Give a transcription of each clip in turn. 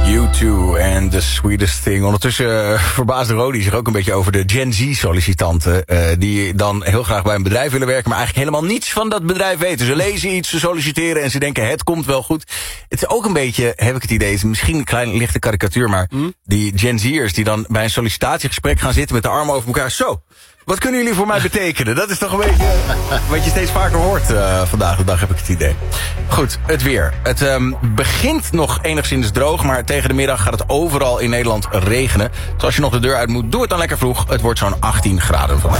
U2 en The Sweetest Thing. Ondertussen verbaasde Rodi zich ook een beetje over de Gen Z-sollicitanten... die dan heel graag bij een bedrijf willen werken... maar eigenlijk helemaal niets van dat bedrijf weten. Ze lezen iets, ze solliciteren en ze denken het komt wel goed. Het is ook een beetje, heb ik het idee... misschien een klein lichte karikatuur, maar... die Gen Z'ers die dan bij een sollicitatiegesprek gaan zitten... met de armen over elkaar. Zo, wat kunnen jullie voor mij betekenen? Dat is toch een beetje wat je steeds vaker hoort vandaag de dag, heb ik het idee. Goed, het weer. Het begint nog enigszins droog, maar tegen de middag gaat het overal in Nederland regenen. Dus als je nog de deur uit moet, doe het dan lekker vroeg. Het wordt zo'n 18 graden vandaag.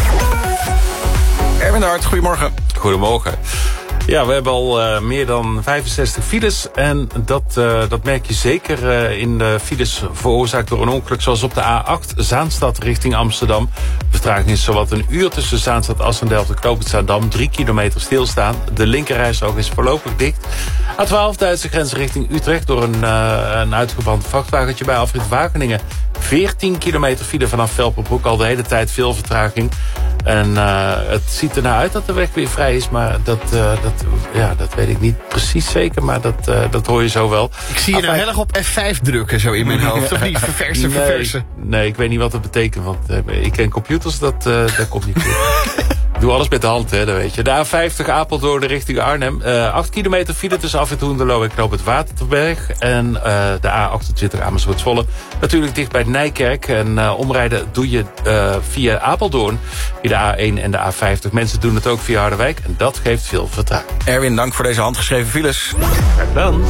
Erwin de Hart, goedemorgen. Goedemorgen. Ja, we hebben al meer dan 65 files. En dat merk je zeker in de files veroorzaakt door een ongeluk... zoals op de A8 Zaanstad richting Amsterdam. Vertraging is zowat een uur tussen Zaanstad, Assendelft en Knoopend Zaandam. 3 kilometer stilstaan. De linkerrijstrook is voorlopig dicht. A12 Duitse grens richting Utrecht... door een uitgebrand vrachtwagentje bij afrit Wageningen. 14 kilometer file vanaf Velperbroek. Al de hele tijd veel vertraging. En het ziet ernaar uit dat de weg weer vrij is. Maar dat weet ik niet precies zeker. Maar dat hoor je zo wel. Ik zie je nou heel erg op F5 drukken zo in mijn hoofd. Of niet? Verversen. Nee, ik weet niet wat dat betekent. Want ik ken computers, dat komt niet goed. Doe alles met de hand, hè, dat weet je. De A50 Apeldoorn richting Arnhem. 8 kilometer file tussen Afrit Hoenderloo en Knoop het Waterberg. En de A28 Amersfoort-Zwolle. Natuurlijk dicht bij Nijkerk. En omrijden doe je via Apeldoorn. Via de A1 en de A50. Mensen doen het ook via Harderwijk. En dat geeft veel vertraging. Erwin, dank voor deze handgeschreven files. Graag gedaan.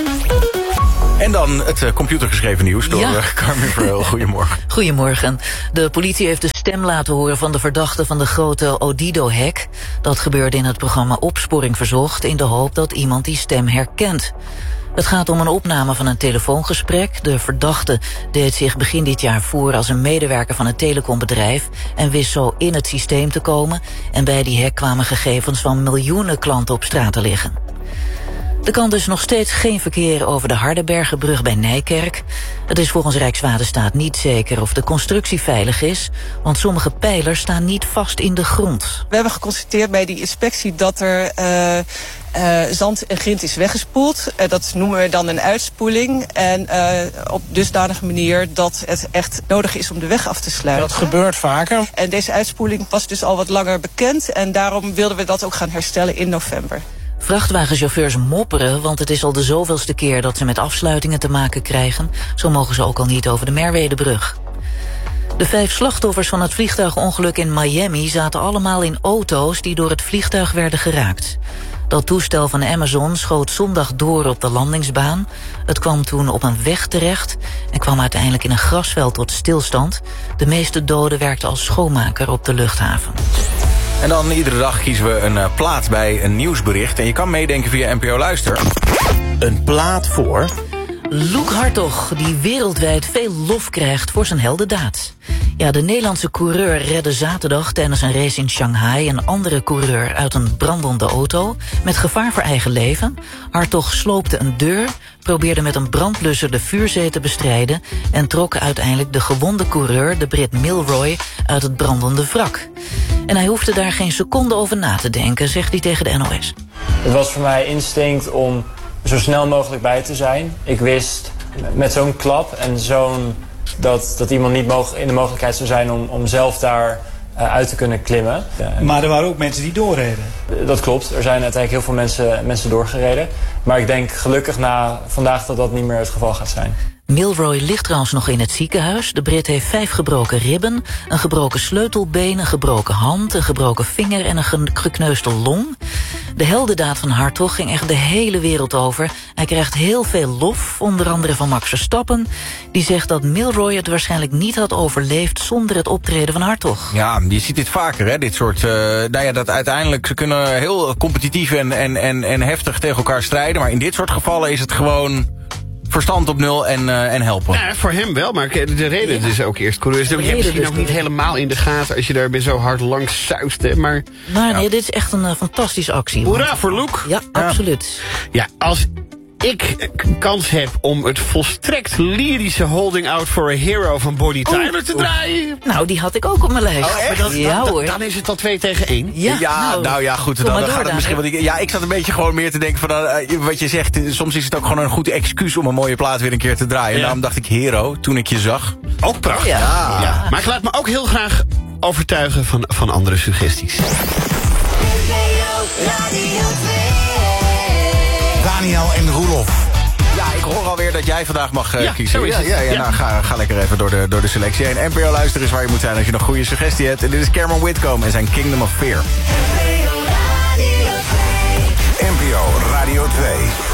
En dan het computergeschreven nieuws door Carmen Verheul. Goedemorgen. Goedemorgen. De politie heeft de stem laten horen van de verdachte van de grote Odido-hack. Dat gebeurde in het programma Opsporing Verzocht... in de hoop dat iemand die stem herkent. Het gaat om een opname van een telefoongesprek. De verdachte deed zich begin dit jaar voor als een medewerker van een telecombedrijf... en wist zo in het systeem te komen. En bij die hack kwamen gegevens van miljoenen klanten op straat te liggen. Er kan dus nog steeds geen verkeer over de Hardenbergenbrug bij Nijkerk. Het is volgens Rijkswaterstaat niet zeker of de constructie veilig is... want sommige pijlers staan niet vast in de grond. We hebben geconstateerd bij die inspectie dat er zand en grind is weggespoeld. Dat noemen we dan een uitspoeling. En op dusdanige manier dat het echt nodig is om de weg af te sluiten. Dat gebeurt vaker. En deze uitspoeling was dus al wat langer bekend. En daarom wilden we dat ook gaan herstellen in november. Vrachtwagenchauffeurs mopperen, want het is al de zoveelste keer dat ze met afsluitingen te maken krijgen. Zo mogen ze ook al niet over de Merwedebrug. De 5 slachtoffers van het vliegtuigongeluk in Miami zaten allemaal in auto's die door het vliegtuig werden geraakt. Dat toestel van Amazon schoot zondag door op de landingsbaan. Het kwam toen op een weg terecht en kwam uiteindelijk in een grasveld tot stilstand. De meeste doden werkten als schoonmaker op de luchthaven. En dan iedere dag kiezen we een plaat bij een nieuwsbericht. En je kan meedenken via NPO Luister. Een plaat voor... Loek Hartog, die wereldwijd veel lof krijgt voor zijn heldendaad. Ja, de Nederlandse coureur redde zaterdag tijdens een race in Shanghai... een andere coureur uit een brandende auto met gevaar voor eigen leven. Hartog sloopte een deur, probeerde met een brandblusser de vuurzee te bestrijden... en trok uiteindelijk de gewonde coureur, de Brit Milroy, uit het brandende wrak. En hij hoefde daar geen seconde over na te denken, zegt hij tegen de NOS. Het was voor mij instinct om zo snel mogelijk bij te zijn. Ik wist met zo'n klap en dat iemand niet in de mogelijkheid zou zijn om zelf daar uit te kunnen klimmen. Maar er waren ook mensen die doorreden. Dat klopt. Er zijn uiteindelijk heel veel mensen doorgereden. Maar ik denk gelukkig na vandaag dat niet meer het geval gaat zijn. Milroy ligt trouwens nog in het ziekenhuis. De Brit heeft 5 gebroken ribben, een gebroken sleutelbeen, een gebroken hand, een gebroken vinger en een gekneusde long. De heldendaad van Hartog ging echt de hele wereld over. Hij krijgt heel veel lof, onder andere van Max Verstappen. Die zegt dat Milroy het waarschijnlijk niet had overleefd zonder het optreden van Hartog. Ja, je ziet dit vaker, hè, dit soort... dat uiteindelijk, ze kunnen heel competitief en heftig tegen elkaar strijden. Maar in dit soort gevallen is het gewoon... verstand op nul en helpen. Ja, voor hem wel, maar de reden is ook eerst coureurs. Dat heb je misschien ook niet helemaal in de gaten als je daar zo hard langs zuist. Hè, maar nee, dit is echt een fantastische actie. Hoera voor Loek. Ja, absoluut. Ja, als ik kans heb om het volstrekt lyrische Holding Out for a Hero van Bonnie Tyler te draaien. Nou, die had ik ook op mijn lijst. Oh, echt? Ja, hoor. Dan is het al 2-1. Ja, nou ja, goed. kom Dan maar gaat door het misschien dan, wel. Ja, ik zat een beetje gewoon meer te denken van wat je zegt. Soms is het ook gewoon een goed excuus om een mooie plaat weer een keer te draaien. Ja. Daarom dacht ik Hero, toen ik je zag. Ook prachtig. Ja. Maar ik laat me ook heel graag overtuigen van andere suggesties. Daniel en Roelof. Ja, ik hoor alweer dat jij vandaag mag kiezen. Zo is het. Ja. Nou, ga lekker even door de selectie heen. NPO Luister is waar je moet zijn als je nog goede suggestie hebt. En dit is Cameron Whitcomb en zijn Kingdom of Fear. NPO Radio 2.